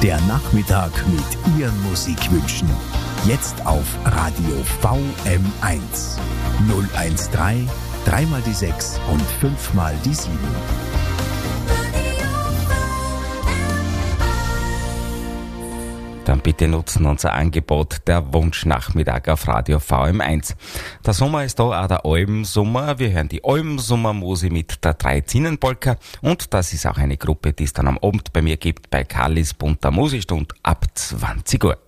Der Nachmittag mit Ihren Musikwünschen. Jetzt auf Radio VM1. 013 3 mal die 6 und 5 mal die 7. Dann bitte nutzen unser Angebot der Wunschnachmittag auf Radio VM1. Der Sommer ist da, auch der Almsommer. Wir hören die Almsommermusik mit der 3 Zinnenpolka und das ist auch eine Gruppe, die es dann am Abend bei mir gibt bei Kallis bunter Musikstunde ab 20 Uhr.